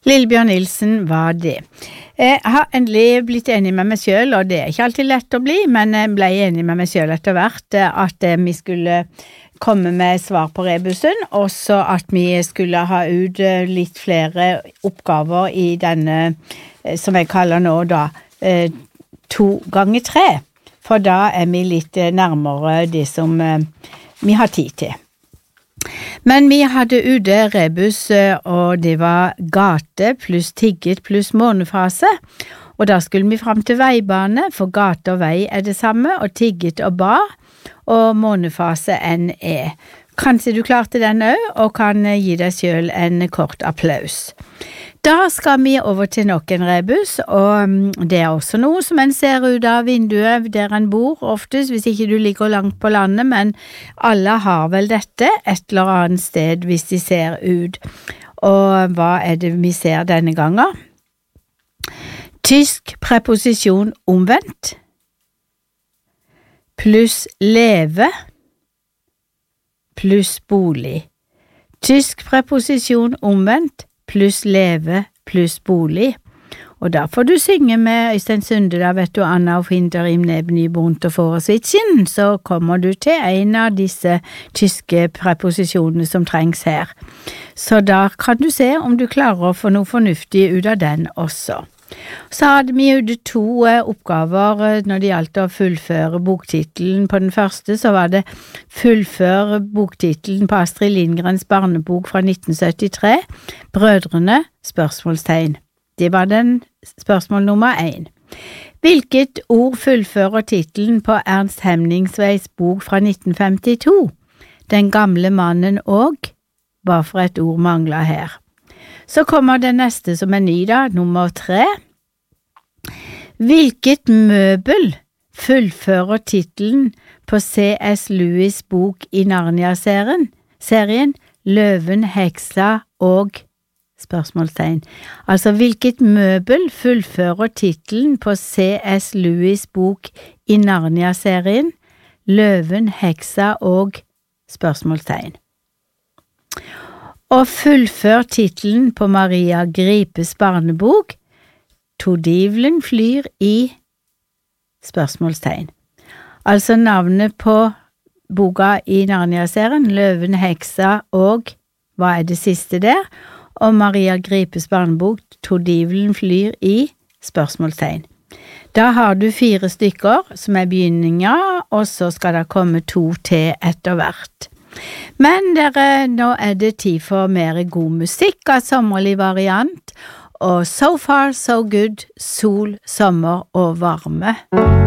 Lillebjørn Nilsen var det. Jeg har endelig blitt enig med meg selv, og det er ikke alltid lett å bli, men jeg ble enig med meg selv etter hvert at vi skulle komme med svar på rebusen, og så at vi skulle ha ut litt flere oppgaver i denne, som jeg kaller nå da, 2 ganger 3, for da er vi litt nærmere det som vi har tid til. Men vi hadde ute rebus, og det var gate pluss tigget pluss månefase, og da skulle vi frem til veibane, for gate og vei er det samme, og tigget og bar, og månefase NE. Kanskje du klarte den også, og kan gi deg selv en kort applaus. Da skal vi over til nok en rebus, og det er også noe som en ser ut av vinduet der en bor, oftest hvis ikke du ligger langt på landet, men alle har vel dette et eller annet sted hvis de ser ut. Og hva er det vi ser denne gangen? Tysk preposisjon omvendt, pluss leve, pluss bolig. Tysk preposisjon omvendt, pluss leve, pluss bolig. Og da får du synge med Øystein Sunde, da vet du Anna og Hinter im Neben i Brunt og Foresvitschen, så kommer du til en av disse tyske preposisjonene som trengs her. Så da kan du se om du klarer å få noe fornuftig ut av den også. Så hadde vi ute 2 oppgaver når det gjaldt å fullføre boktitelen. På den første så var det fullføre boktitelen på Astrid Lindgrens barnebok fra 1973, Brødrene, spørsmålstegn. Det var den spørsmål nummer 1. Hvilket ord fullfører titelen på Ernst Hemingways bok fra 1952? Den gamle mannen og? Hva for et ord mangler her? Så kommer det neste som er ny da, nummer 3. Hvilket møbel fullfører titelen på C.S. Lewis bok i Narnia-serien Løven, heksa og spørsmålstegn. Altså, hvilket møbel fullfører titelen på C.S. Lewis bok i Narnia-serien Løven, heksa og spørsmålstegn. Og fullfør titelen på Maria Gripes barnebok Tordivlen flyr i spørsmålstegn. Altså navnet på boka i Narnia-serien, Løven, heksa og, hva er det siste der? Og Maria Gripes barnebok Tordivlen flyr i spørsmålstegn. Da har du 4 stykker som er begynninga, og så skal det komme 2 til etter hvert. Men dere, nå er det tid for mer god musikk av sommerlig variant, og So Far So Good, sol, sommer og varme.